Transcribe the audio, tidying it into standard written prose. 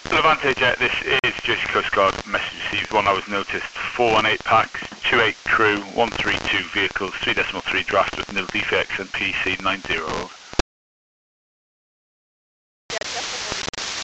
Levante Jet, this is Jersey Coast Guard. Message received, 1 hour's notice, 418 packs, 28 crew, 132 vehicles, 3.3 draft with nil defects and PC 90 hold.